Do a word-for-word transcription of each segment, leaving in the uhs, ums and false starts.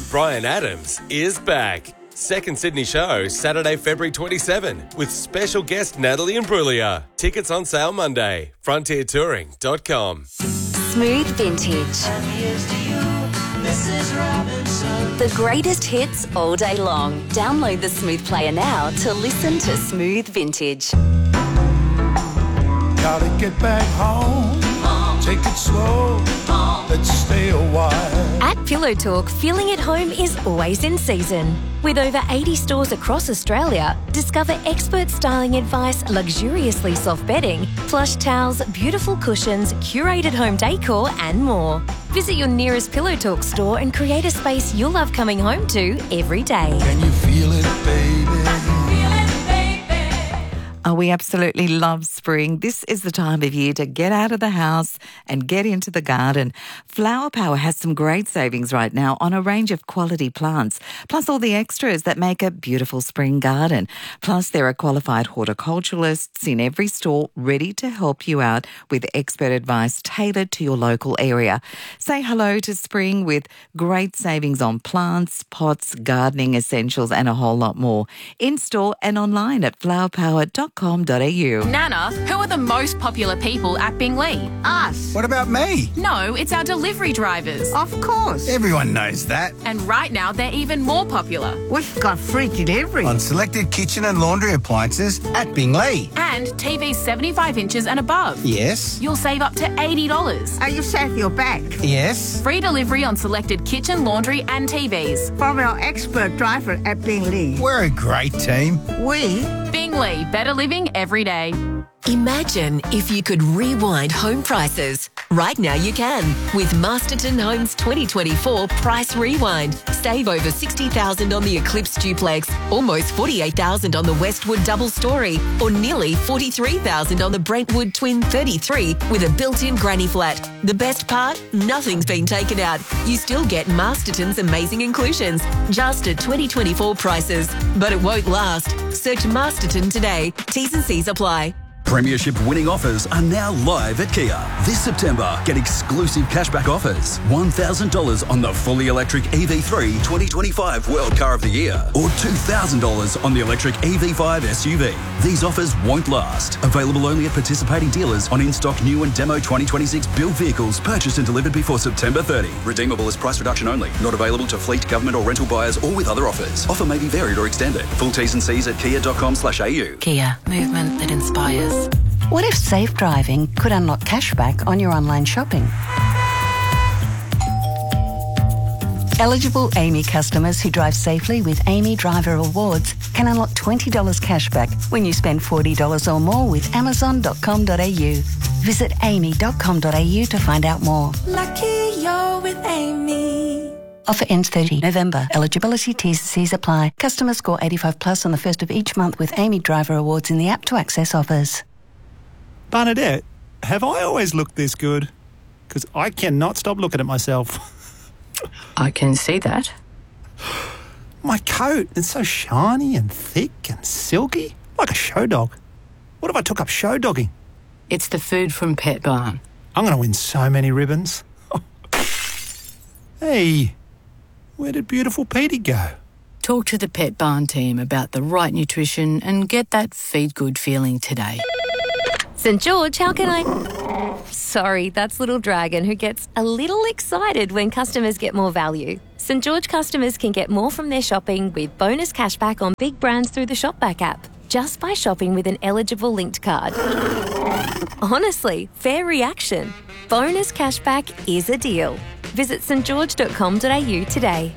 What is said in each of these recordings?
Bryan Adams is back. Second Sydney show, Saturday, February twenty-seventh, with special guest Natalie Imbruglia. Tickets on sale Monday. frontier touring dot com. Smooth Vintage. The greatest hits all day long. Download the Smooth Player now to listen to Smooth Vintage. Gotta get back home. Take it slow. Let's stay a while. At Pillow Talk, feeling at home is always in season. With over eighty stores across Australia, discover expert styling advice, luxuriously soft bedding, plush towels, beautiful cushions, curated home decor and more. Visit your nearest Pillow Talk store and create a space you'll love coming home to every day. Can you feel it, baby? Oh, we absolutely love spring. This is the time of year to get out of the house and get into the garden. Flower Power has some great savings right now on a range of quality plants, plus all the extras that make a beautiful spring garden. Plus, there are qualified horticulturalists in every store ready to help you out with expert advice tailored to your local area. Say hello to spring with great savings on plants, pots, gardening essentials and a whole lot more. In-store and online at flower power dot com dot a u. Nana, who are the most popular people at Binglee? Us. What about me? No, it's our delivery drivers. Of course. Everyone knows that. And right now, they're even more popular. We've got free delivery. On selected kitchen and laundry appliances at Binglee. And T Vs seventy-five inches and above. Yes. You'll save up to eighty dollars. Are you safe your back? Yes. Free delivery on selected kitchen, laundry and T Vs. From our expert driver at Binglee. We're a great team. We... Binglee, better living every day. Imagine if you could rewind home prices. Right now you can with Masterton Homes twenty twenty-four Price Rewind. Save over sixty thousand dollars on the Eclipse Duplex, almost forty-eight thousand dollars on the Westwood Double Story, or nearly forty-three thousand dollars on the Brentwood Twin thirty-three with a built-in granny flat. The best part? Nothing's been taken out. You still get Masterton's amazing inclusions, just at twenty twenty-four prices. But it won't last. Search Masterton today. T's and C's apply. Premiership winning offers are now live at Kia. This September, get exclusive cashback offers. one thousand dollars on the fully electric E V three twenty twenty-five World Car of the Year, or two thousand dollars on the electric E V five S U V. These offers won't last. Available only at participating dealers on in-stock new and demo twenty twenty-six built vehicles purchased and delivered before September thirtieth. Redeemable as price reduction only. Not available to fleet, government or rental buyers or with other offers. Offer may be varied or extended. Full T's and C's at kia dot com slash a u. Kia, movement that inspires. What if safe driving could unlock cashback on your online shopping? Eligible A M I customers who drive safely with A M I Driver Awards can unlock twenty dollars cashback when you spend forty dollars or more with amazon dot com dot a u. Visit a m i dot com dot a u to find out more. Lucky you're with Amy. Offer ends thirtieth November. Eligibility T's and C's apply. Customers score eighty-five plus on the first of each month with A M I Driver Awards in the app to access offers. Bernadette, have I always looked this good? Because I cannot stop looking at myself. I can see that. My coat, it's so shiny and thick and silky, like a show dog. What if I took up show dogging? It's the food from Pet Barn. I'm going to win so many ribbons. Hey, where did beautiful Petey go? Talk to the Pet Barn team about the right nutrition and get that feed good feeling today. St George, how can I... Sorry, that's Little Dragon, who gets a little excited when customers get more value. St George customers can get more from their shopping with bonus cashback on big brands through the Shopback app, just by shopping with an eligible linked card. Honestly, fair reaction. Bonus cashback is a deal. Visit st george dot com dot a u today.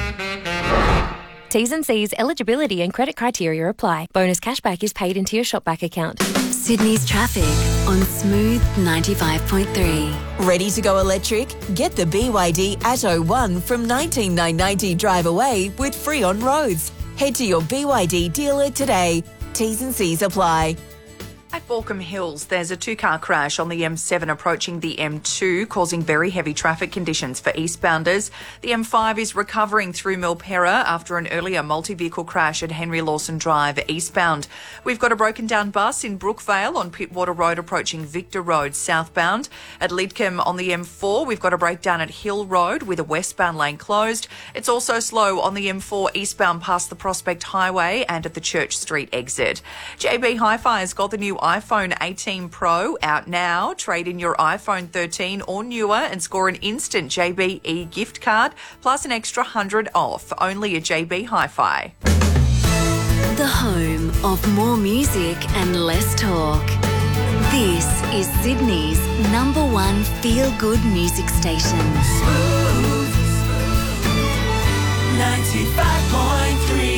T's and C's, eligibility and credit criteria apply. Bonus cashback is paid into your Shopback account. Sydney's traffic on Smooth ninety-five point three. Ready to go electric? Get the B Y D Atto one from nineteen nine ninety drive away with free on roads. Head to your B Y D dealer today. T's and C's apply. At Baulkham Hills, there's a two-car crash on the M seven approaching the M two, causing very heavy traffic conditions for eastbounders. The M five is recovering through Milperra after an earlier multi-vehicle crash at Henry Lawson Drive eastbound. We've got a broken-down bus in Brookvale on Pittwater Road approaching Victor Road southbound. At Lidcombe on the M four, we've got a breakdown at Hill Road with a westbound lane closed. It's also slow on the M four eastbound past the Prospect Highway and at the Church Street exit. J B Hi-Fi has got the new iPhone eighteen Pro out now. Trade in your iPhone thirteen or newer and score an instant J B E gift card plus an extra hundred off. Only at J B Hi-Fi. The home of more music and less talk. This is Sydney's number one feel-good music station. Smooth ninety-five point three.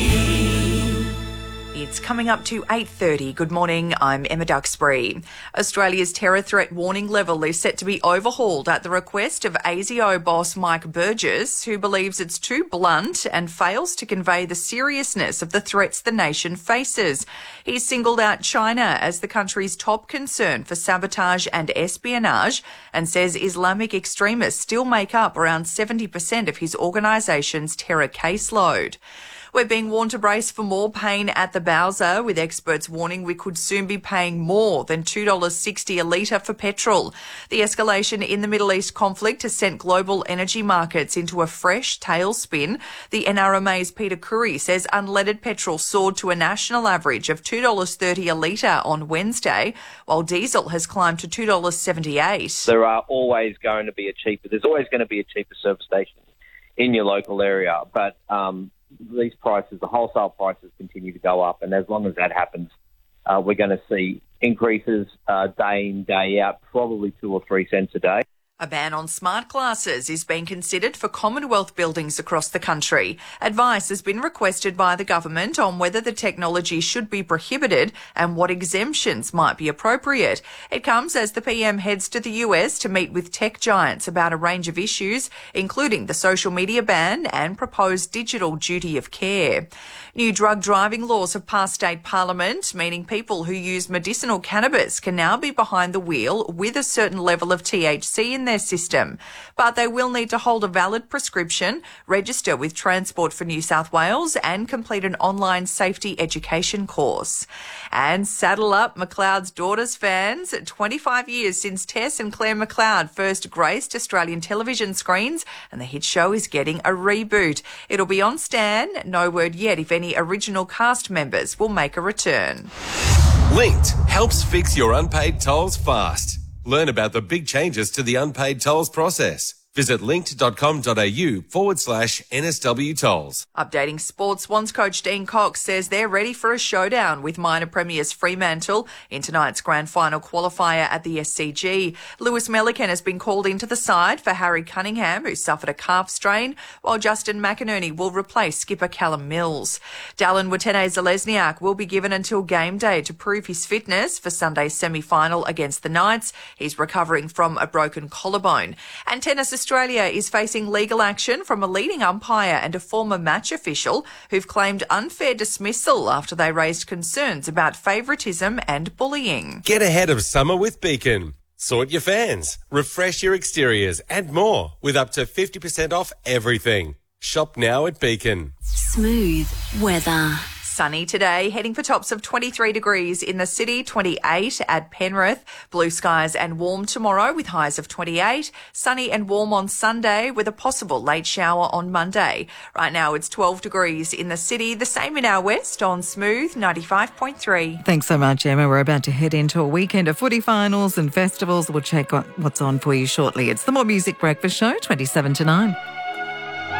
It's coming up to eight thirty. Good morning, I'm Emma Duxbury. Australia's terror threat warning level is set to be overhauled at the request of A S I O boss Mike Burgess, who believes it's too blunt and fails to convey the seriousness of the threats the nation faces. He's singled out China as the country's top concern for sabotage and espionage and says Islamic extremists still make up around seventy percent of his organisation's terror caseload. We're being warned to brace for more pain at the Bowser, with experts warning we could soon be paying more than two dollars sixty a litre for petrol. The escalation in the Middle East conflict has sent global energy markets into a fresh tailspin. The N R M A's Peter Curry says unleaded petrol soared to a national average of two dollars thirty a litre on Wednesday, while diesel has climbed to two dollars seventy-eight. There are always going to be a cheaper, there's always going to be a cheaper service station in your local area, but um, these prices, the wholesale prices continue to go up, and as long as that happens, uh, we're going to see increases uh, day in, day out, probably two or three cents a day. A ban on smart glasses is being considered for Commonwealth buildings across the country. Advice has been requested by the government on whether the technology should be prohibited and what exemptions might be appropriate. It comes as the P M heads to the U S to meet with tech giants about a range of issues, including the social media ban and proposed digital duty of care. New drug driving laws have passed state parliament, meaning people who use medicinal cannabis can now be behind the wheel with a certain level of T H C in their system. But they will need to hold a valid prescription, register with Transport for New South Wales and complete an online safety education course. And saddle up, McLeod's Daughters fans. twenty-five years since Tess and Claire McLeod first graced Australian television screens, and the hit show is getting a reboot. It'll be on Stan. No word yet if any original cast members will make a return. Linked helps fix your unpaid tolls fast. Learn about the big changes to the unpaid tolls process. Visit linked.com.au forward slash NSW tolls. Updating sports, Swans coach Dean Cox says they're ready for a showdown with minor premiers Fremantle in tonight's grand final qualifier at the S C G. Lewis Melican has been called into the side for Harry Cunningham, who suffered a calf strain, while Justin McInerney will replace skipper Callum Mills. Dallin Watene-Zalesniak will be given until game day to prove his fitness for Sunday's semi-final against the Knights. He's recovering from a broken collarbone. And tennis Australia is facing legal action from a leading umpire and a former match official who've claimed unfair dismissal after they raised concerns about favouritism and bullying. Get ahead of summer with Beacon. Sort your fans, refresh your exteriors and more with up to fifty percent off everything. Shop now at Beacon. Smooth weather. Sunny today, heading for tops of twenty-three degrees in the city, twenty-eight at Penrith. Blue skies and warm tomorrow with highs of twenty-eight. Sunny and warm on Sunday with a possible late shower on Monday. Right now it's twelve degrees in the city, the same in our west on Smooth ninety-five point three. Thanks so much, Emma. We're about to head into a weekend of footy finals and festivals. We'll check on what's on for you shortly. It's the More Music Breakfast Show, twenty-seven to nine.